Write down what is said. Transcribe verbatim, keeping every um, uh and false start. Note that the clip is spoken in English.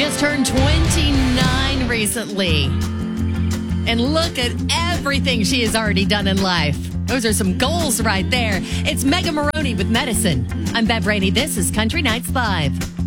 Just turned twenty-nine recently. And look at everything she has already done in life. Those are some goals right there. It's Mega Maroney with Medicine. I'm Bev Rainey. This is Country Nights Live.